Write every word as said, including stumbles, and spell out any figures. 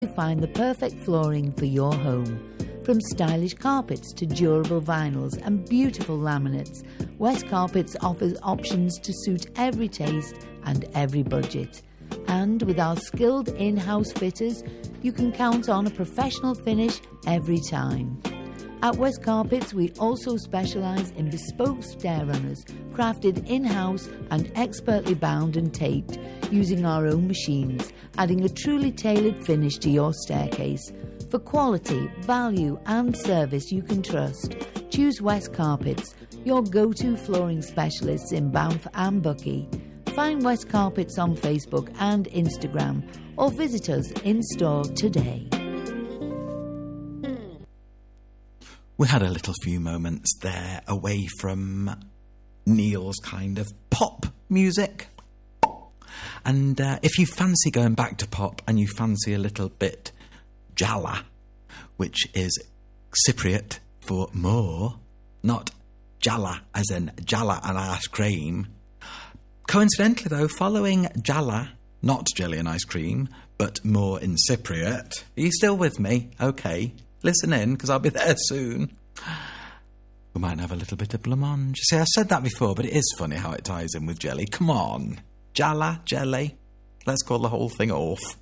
find the perfect flooring for your home. From stylish carpets to durable vinyls and beautiful laminates, West Carpets offers options to suit every taste and every budget. And with our skilled in-house fitters, you can count on a professional finish every time. At West Carpets, we also specialise in bespoke stair runners, crafted in-house and expertly bound and taped using our own machines, adding a truly tailored finish to your staircase. For quality, value and service you can trust, choose West Carpets, your go-to flooring specialists in Banff and Buckie. Find West Carpets on Facebook and Instagram or visit us in store today. We had a little few moments there away from Neil's kind of pop music. And uh, if you fancy going back to pop and you fancy a little bit Jala, which is Cypriot for more, not Jala as in Jala and ice cream. Coincidentally though, following Jala, not jelly and ice cream, but more in Cypriot. Are you still with me? Okay. Listen in, because I'll be there soon. We might have a little bit of blancmange. See, I said that before, but it is funny how it ties in with jelly. Come on. Jala, jelly. Let's call the whole thing off.